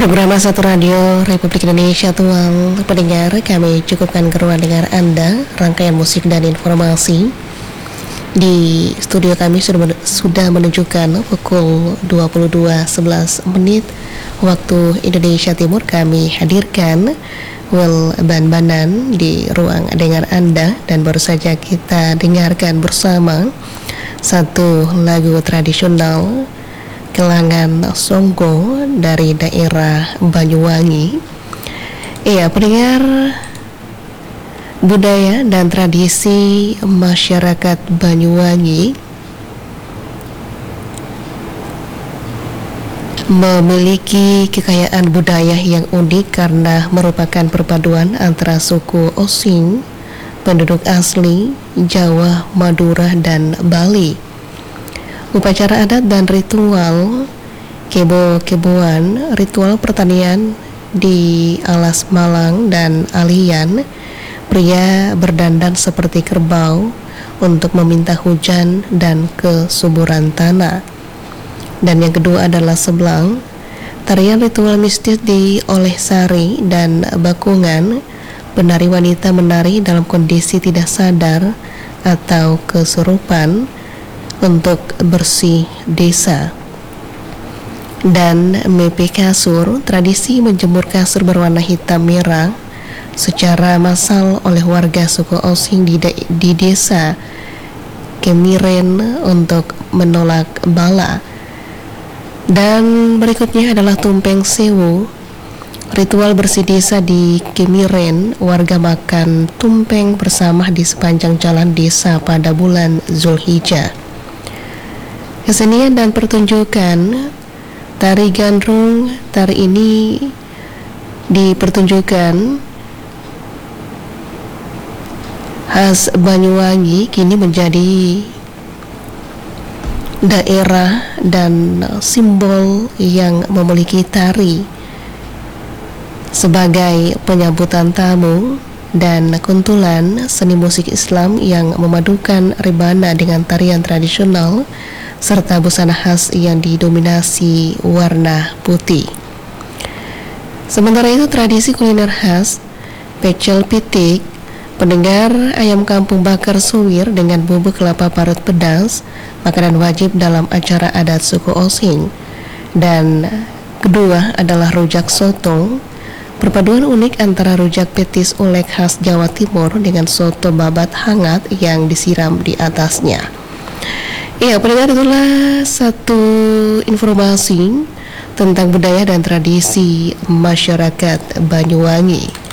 Program Satu Radio Republik Indonesia Tuang pendengar, kami cukupkan ke ruang dengar Anda rangkaian musik dan informasi. Di studio kami sudah menunjukkan pukul 22.11 waktu Indonesia Timur. Kami hadirkan Will Ban-Banan di ruang dengar Anda, dan baru saja kita dengarkan bersama satu lagu tradisional Kelangan Songko dari daerah Banyuwangi. Iya, pendengar, budaya dan tradisi masyarakat Banyuwangi memiliki kekayaan budaya yang unik karena merupakan perpaduan antara suku Osing, penduduk asli Jawa, Madura, dan Bali. Upacara adat dan ritual kebo-keboan, ritual pertanian di Alas Malang dan Alian, pria berdandan seperti kerbau untuk meminta hujan dan kesuburan tanah. Dan yang kedua adalah Seblang, tarian ritual mistis di Oleh Sari dan Bakungan. Penari wanita menari dalam kondisi tidak sadar atau kesurupan untuk bersih desa. Dan Mepe Kasur, tradisi menjemur kasur berwarna hitam merah secara massal oleh warga suku Osing di desa Kemiren untuk menolak bala. Dan berikutnya adalah Tumpeng Sewu, ritual bersih desa di Kemiren. Warga makan tumpeng bersama di sepanjang jalan desa pada bulan Zulhijjah. Kesenian dan pertunjukan tari gandrung. Tari ini dipertunjukkan khas Banyuwangi, kini menjadi daerah dan simbol yang memiliki tari sebagai penyambutan tamu, dan kuntulan seni musik Islam yang memadukan rebana dengan tarian tradisional serta busana khas yang didominasi warna putih. Sementara itu, tradisi kuliner khas pecel pitik, pendengar, ayam kampung bakar suwir dengan bumbu kelapa parut pedas, makanan wajib dalam acara adat suku Osing. Dan kedua adalah rujak soto, perpaduan unik antara rujak petis ulek khas Jawa Timur dengan soto babat hangat yang disiram di atasnya. Ya, pendengar, itulah satu informasi tentang budaya dan tradisi masyarakat Banyuwangi.